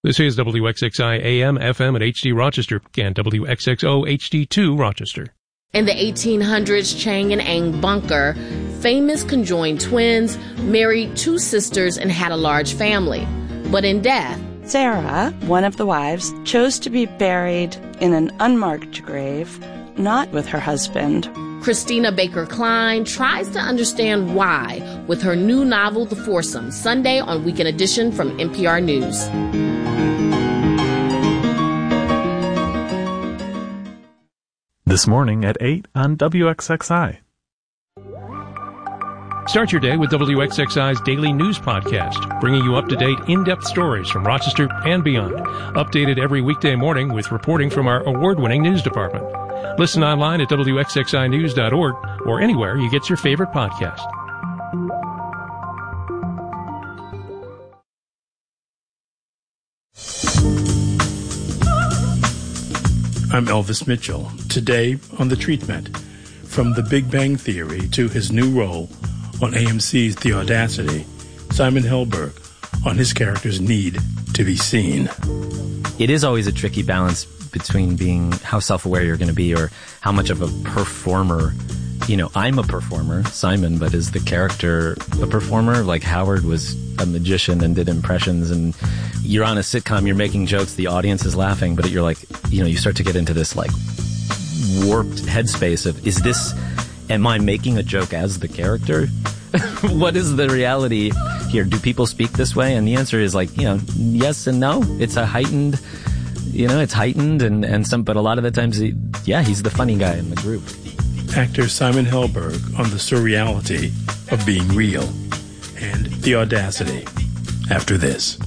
This is WXXI AM, FM at HD Rochester and WXXO HD2 Rochester. In the 1800s, Chang and Ang Bunker, famous conjoined twins, married two sisters and had a large family. But in death, Sarah, one of the wives, chose to be buried in an unmarked grave, not with her husband. Christina Baker Klein tries to understand why with her new novel, The Foursome, Sunday on Weekend Edition from NPR News. This morning at 8 on WXXI. Start your day with WXXI's Daily News Podcast, bringing you up-to-date, in-depth stories from Rochester and beyond. Updated every weekday morning with reporting from our award-winning news department. Listen online at WXXInews.org or anywhere you get your favorite podcast. I'm Elvis Mitchell. Today on The Treatment, from The Big Bang Theory to his new role on AMC's The Audacity, Simon Helberg on his character's need to be seen. It is always a tricky balance between being how self-aware you're going to be or how much of a performer. You know, I'm a performer, Simon, but is the character a performer? Like Howard was a magician and did impressions, and you're on a sitcom, you're making jokes, the audience is laughing, but you're like, you know, you start to get into this like warped headspace of, am I making a joke as the character? What is the reality here? Do people speak this way? And the answer is like, you know, yes and no. It's a heightened, you know, it's heightened and some, but a lot of the times, he's the funny guy in the group. Actor Simon Helberg on the surreality of being real and the audacity after this.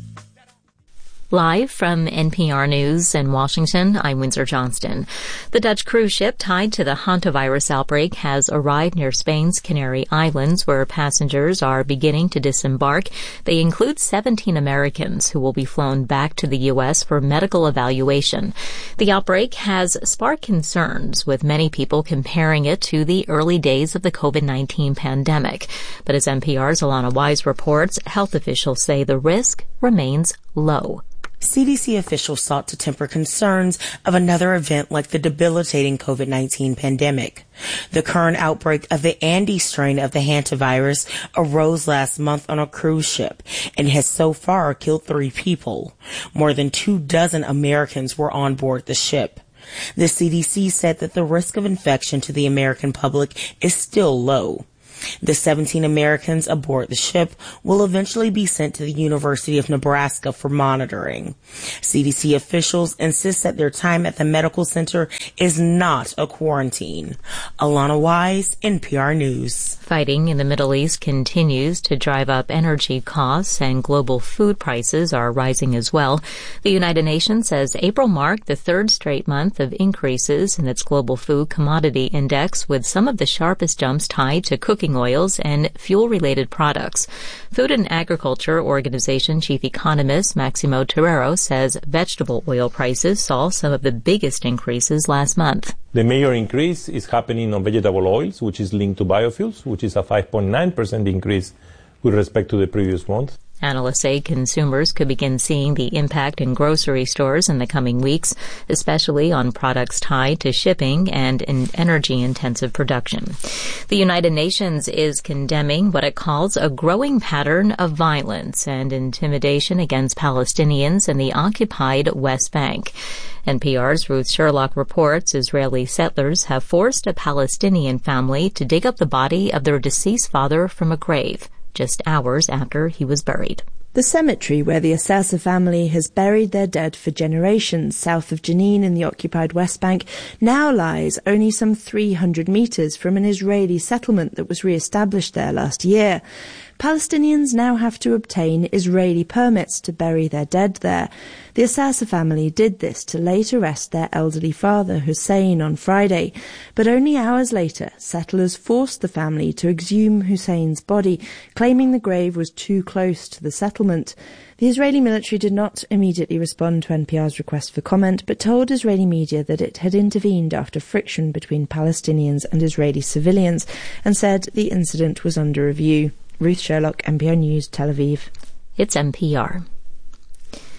Live from NPR News in Washington, I'm Windsor Johnston. The Dutch cruise ship tied to the hantavirus outbreak has arrived near Spain's Canary Islands, where passengers are beginning to disembark. They include 17 Americans who will be flown back to the U.S. for medical evaluation. The outbreak has sparked concerns, with many people comparing it to the early days of the COVID-19 pandemic. But as NPR's Alana Wise reports, health officials say the risk remains low. CDC officials sought to temper concerns of another event like the debilitating COVID-19 pandemic. The current outbreak of the Andes strain of the hantavirus arose last month on a cruise ship and has so far killed 3 people. More than 24 Americans were on board the ship. The CDC said that the risk of infection to the American public is still low. The 17 Americans aboard the ship will eventually be sent to the University of Nebraska for monitoring. CDC officials insist that their time at the medical center is not a quarantine. Alana Wise, NPR News. Fighting in the Middle East continues to drive up energy costs, and global food prices are rising as well. The United Nations says April marked the third straight month of increases in its global food commodity index, with some of the sharpest jumps tied to cooking oils and fuel-related products. Food and Agriculture Organization Chief Economist Maximo Torero says vegetable oil prices saw some of the biggest increases last month. The major increase is happening on vegetable oils, which is linked to biofuels, which is a 5.9% increase with respect to the previous month. Analysts say consumers could begin seeing the impact in grocery stores in the coming weeks, especially on products tied to shipping and in energy-intensive production. The United Nations is condemning what it calls a growing pattern of violence and intimidation against Palestinians in the occupied West Bank. NPR's Ruth Sherlock reports Israeli settlers have forced a Palestinian family to dig up the body of their deceased father from a grave just hours after he was buried. The cemetery where the Assasa family has buried their dead for generations south of Jenin in the occupied West Bank now lies only some 300 meters from an Israeli settlement that was re-established there last year. Palestinians now have to obtain Israeli permits to bury their dead there. The Assasa family did this to later rest their elderly father, Hussein, on Friday. But only hours later, settlers forced the family to exhume Hussein's body, claiming the grave was too close to the settlement. The Israeli military did not immediately respond to NPR's request for comment, but told Israeli media that it had intervened after friction between Palestinians and Israeli civilians and said the incident was under review. Ruth Sherlock, NPR News, Tel Aviv. It's NPR.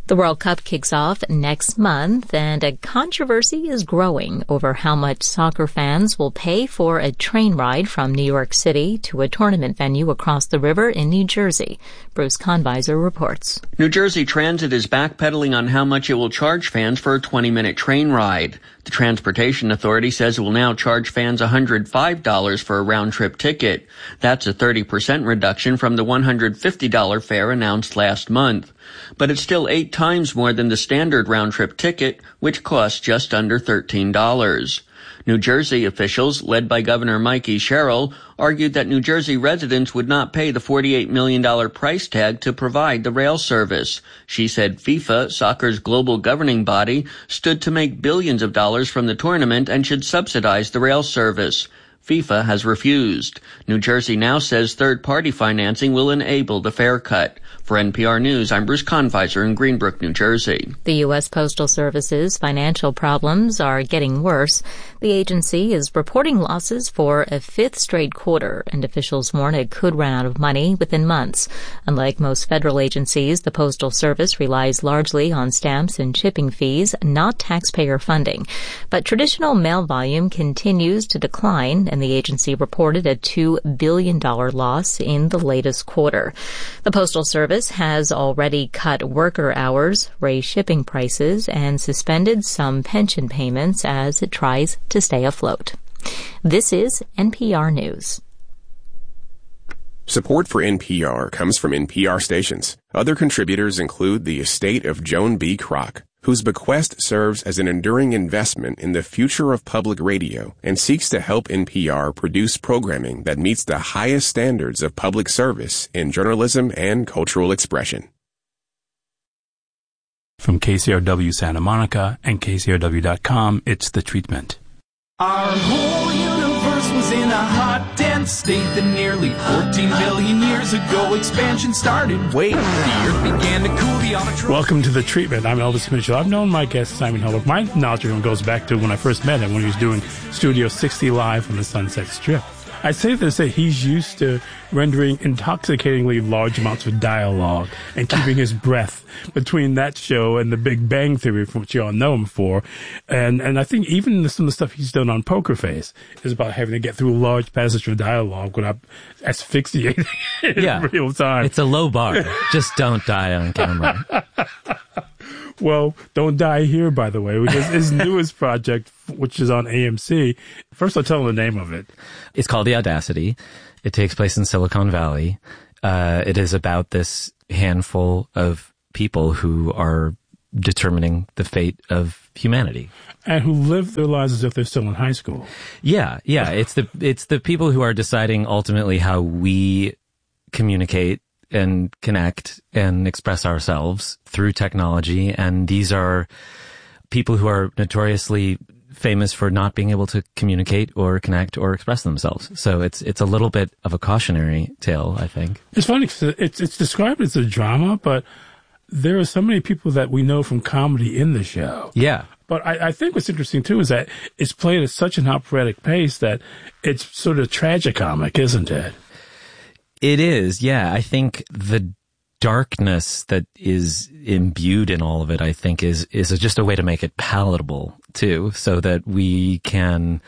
The World Cup kicks off next month, and a controversy is growing over how much soccer fans will pay for a train ride from New York City to a tournament venue across the river in New Jersey. Bruce Conviser reports. New Jersey Transit is backpedaling on how much it will charge fans for a 20-minute train ride. The Transportation Authority says it will now charge fans $105 for a round-trip ticket. That's a 30% reduction from the $150 fare announced last month. But it's still 8 times more than the standard round-trip ticket, which costs just under $13. New Jersey officials, led by Governor Mikey Sherrill, argued that New Jersey residents would not pay the $48 million price tag to provide the rail service. She said FIFA, soccer's global governing body, stood to make billions of dollars from the tournament and should subsidize the rail service. FIFA has refused. New Jersey now says third-party financing will enable the fare cut. For NPR News, I'm Bruce Conviser in Greenbrook, New Jersey. The U.S. Postal Service's financial problems are getting worse. The agency is reporting losses for a 5th straight quarter, and officials warn it could run out of money within months. Unlike most federal agencies, the Postal Service relies largely on stamps and shipping fees, not taxpayer funding. But traditional mail volume continues to decline, and the agency reported a $2 billion loss in the latest quarter. The Postal Service has already cut worker hours, raised shipping prices, and suspended some pension payments as it tries to stay afloat. This is NPR News. Support for NPR comes from NPR stations. Other contributors include the estate of Joan B. Kroc, whose bequest serves as an enduring investment in the future of public radio and seeks to help NPR produce programming that meets the highest standards of public service in journalism and cultural expression. From KCRW Santa Monica and KCRW.com, it's The Treatment. Our whole universe was in a hot, dense state that nearly 14 billion years ago expansion started. Wait, the Earth began to cool, the autotroph... Welcome to The Treatment. I'm Elvis Mitchell. I've known my guest, Simon Helberg. My knowledge of him goes back to when I first met him, when he was doing Studio 60 Live on the Sunset Strip. I say to say he's used to rendering intoxicatingly large amounts of dialogue and keeping his breath between that show and the Big Bang Theory, from which you all know him for. And I think even some of the stuff he's done on Poker Face is about having to get through large passages of dialogue without asphyxiating in real time. It's a low bar. Just don't die on camera. Well, don't die here, by the way, because his newest project, which is on AMC, first I'll tell the name of it. It's called The Audacity. It takes place in Silicon Valley. It is about this handful of people who are determining the fate of humanity. And who live their lives as if they're still in high school. Yeah. It's the people who are deciding ultimately how we communicate and connect and express ourselves through technology. And these are people who are notoriously famous for not being able to communicate or connect or express themselves. So it's a little bit of a cautionary tale, I think. It's funny, it's described as a drama, but there are so many people that we know from comedy in the show. Yeah. But I think what's interesting, too, is that it's played at such an operatic pace that it's sort of tragicomic, isn't it? It is, yeah. I think the darkness that is imbued in all of it, I think, is just a way to make it palatable, too, so that we can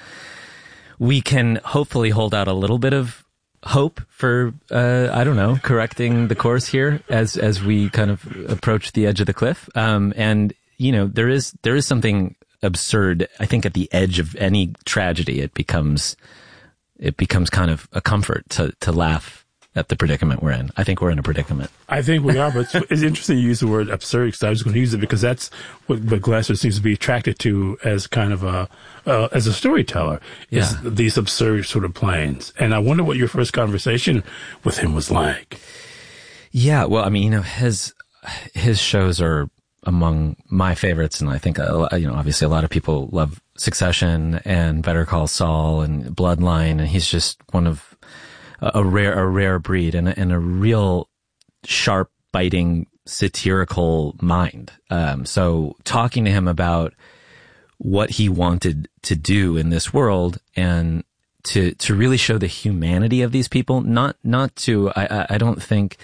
hopefully hold out a little bit of hope for, correcting the course here as we kind of approach the edge of the cliff. And, there is something absurd, I think, at the edge of any tragedy. It becomes kind of a comfort to laugh at the predicament we're in. I think we're in a predicament. I think we are, but it's interesting you use the word absurd, because I was going to use it because that's what Glasser seems to be attracted to as kind of as a storyteller, is these absurd sort of planes. And I wonder what your first conversation with him was like. Yeah, well, I mean, his shows are among my favorites, and I think, obviously a lot of people love Succession and Better Call Saul and Bloodline, and he's just one of a rare breed and a real sharp, biting, satirical mind. So talking to him about what he wanted to do in this world and to really show the humanity of these people, not to, I don't think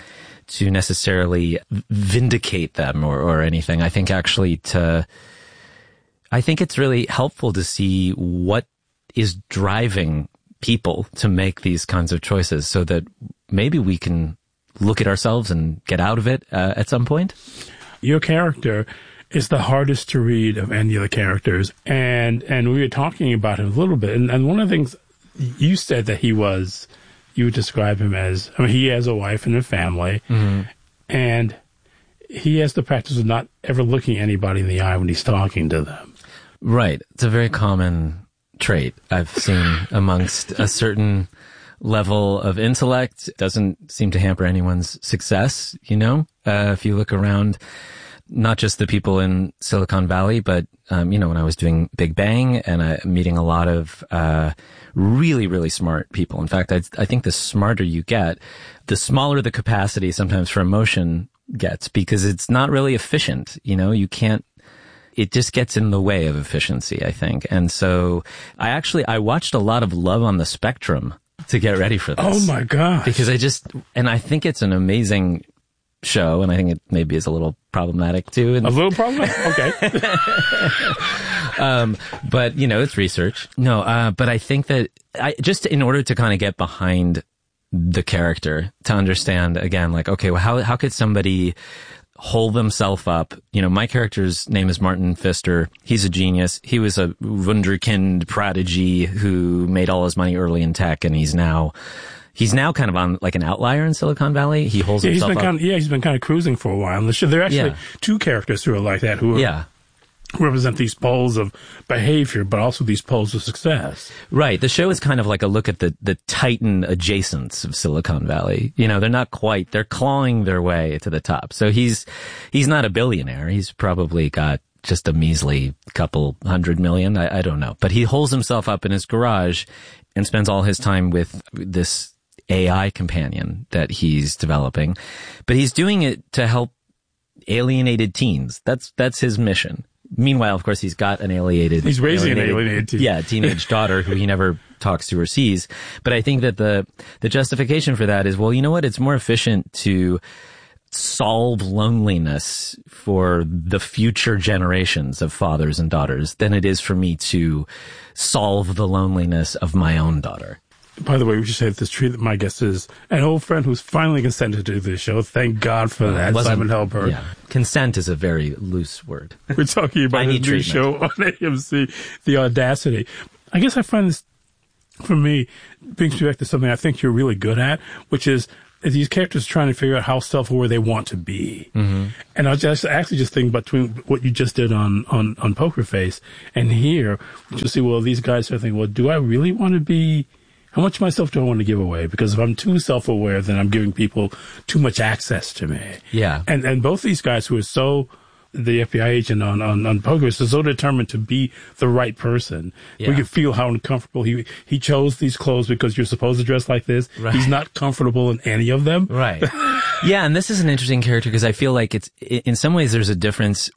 to necessarily vindicate them or anything. I think actually I think it's really helpful to see what is driving people to make these kinds of choices so that maybe we can look at ourselves and get out of it at some point. Your character is the hardest to read of any of the characters. And we were talking about him a little bit. And one of the things you said that you would describe him as, he has a wife and a family, and he has the practice of not ever looking anybody in the eye when he's talking to them. Right. It's a very common trait I've seen amongst a certain level of intellect. It doesn't seem to hamper anyone's success, if you look around, not just the people in Silicon Valley, but, when I was doing Big Bang and meeting a lot of really, really smart people. In fact, I think the smarter you get, the smaller the capacity sometimes for emotion gets, because it's not really efficient. You can't, it just gets in the way of efficiency, I think. And so I watched a lot of Love on the Spectrum to get ready for this. Oh my gosh. Because I think it's an amazing show, and I think it maybe is a little problematic too. A little problematic? Okay. But, it's research. No, but I think that just in order to kind of get behind the character, to understand again, like, okay, well, how could somebody hold themselves up? My character's name is Martin Pfister. He's a genius. He was a wunderkind prodigy who made all his money early in tech, and he's now kind of on like an outlier in Silicon Valley. He holds himself up. He's been kind of cruising for a while. There are actually two characters who are like that, who represent these poles of behavior, but also these poles of success. Right. The show is kind of like a look at the Titan adjacents of Silicon Valley. They're clawing their way to the top. So he's not a billionaire. He's probably got just a measly couple $100 million. I don't know. But he holds himself up in his garage and spends all his time with this AI companion that he's developing. But he's doing it to help alienated teens. That's his mission. Meanwhile, of course, he's got he's raising an alienated teen. Yeah, teenage daughter who he never talks to or sees. But I think that the justification for that is, well, you know what? It's more efficient to solve loneliness for the future generations of fathers and daughters than it is for me to solve the loneliness of my own daughter. By the way, we should say that my guest is an old friend who's finally consented to this show. Thank God for that, Simon Helberg. Yeah. Consent is a very loose word. We're talking about a new show on AMC, The Audacity. I guess I find this, for me, brings me back to something I think you're really good at, which is these characters trying to figure out how self-aware they want to be. Mm-hmm. And I just think between what you just did on Poker Face and here, you see, well, these guys are thinking, well, do I really want to be... How much of myself do I want to give away? Because if I'm too self-aware, then I'm giving people too much access to me. Yeah. And both these guys who are the FBI agent on Poker is so determined to be the right person. Yeah. We could feel how uncomfortable he chose these clothes because you're supposed to dress like this. Right. He's not comfortable in any of them. Right. Yeah. And this is an interesting character because I feel like in some ways there's a difference